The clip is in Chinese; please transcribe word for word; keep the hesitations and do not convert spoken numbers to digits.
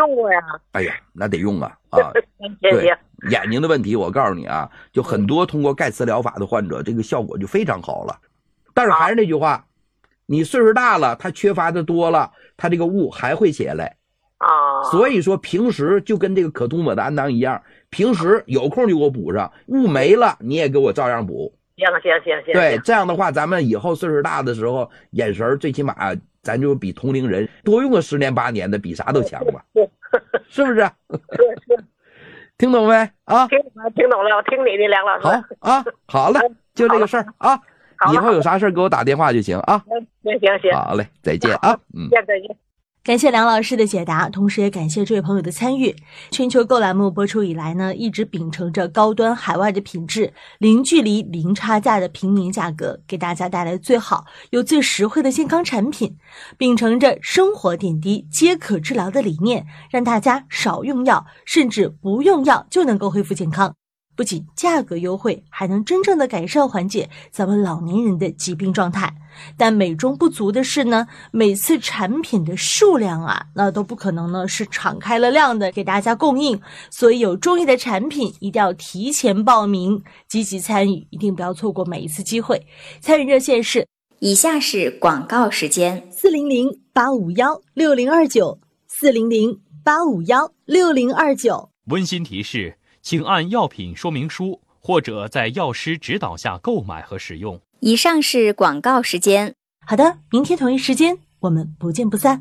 用过呀。 哎呀，那得用啊啊！对，眼睛的问题，我告诉你啊，就很多通过钙磁疗法的患者，这个效果就非常好了。但是还是那句话，你岁数大了，他缺乏的多了，他这个雾还会起来啊。 所以说平时就跟这个可吐抹的氨糖一样，平时有空就给我补上，雾没了你也给我照样补。 行行行行。 对，这样的话，咱们以后岁数大的时候，眼神最起码咱就比同龄人多用个十年八年的，比啥都强吧？是不是？ 是是。 听懂没啊？ 听听懂了，我听你的，梁老师。 好啊，好了，就这个事儿啊。以后有啥事儿给我打电话就行啊。 行行行。 好嘞，再见啊。嗯， 再见。 感谢梁老师的解答，同时也感谢这位朋友的参与。全球购栏目播出以来呢，一直秉承着高端海外的品质，零距离零差价的平民价格，给大家带来最好又最实惠的健康产品，秉承着生活点滴皆可治疗的理念，让大家少用药，甚至不用药就能够恢复健康。不仅价格优惠，还能真正的改善缓解咱们老年人的疾病状态。但美中不足的是呢，每次产品的数量啊，那都不可能呢是敞开了量的给大家供应，所以有中意的产品一定要提前报名，积极参与，一定不要错过每一次机会。参与热线是以下是广告时间： 四零零八五幺六零二九，四零零八五幺六零二九。 温馨提示，请按药品说明书或者在药师指导下购买和使用。 以上是广告时间。 好的，明天同一时间我们不见不散。